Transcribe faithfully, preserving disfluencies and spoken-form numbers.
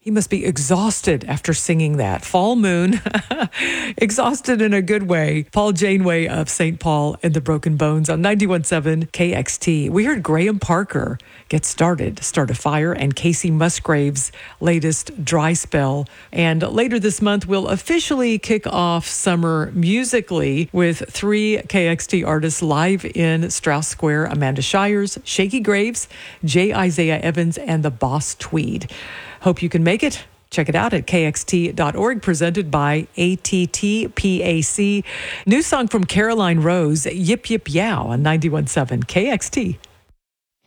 He must be exhausted after singing that. Fall Moon, exhausted in a good way. Paul Janeway of Saint Paul and the Broken Bones on ninety-one point seven K X T. We heard Graham Parker get started, start a fire, and Casey Musgrave's latest Dry Spell. And later this month, we'll officially kick off summer musically with three K X T artists live in Strauss Square: Amanda Shires, Shakey Graves, J. Isaiah Evans, and the Boss Tweed. Hope you can make it. Check it out at K X T dot org, presented by A T T P A C. New song from Caroline Rose, Yip Yip Yow on ninety-one point seven K X T.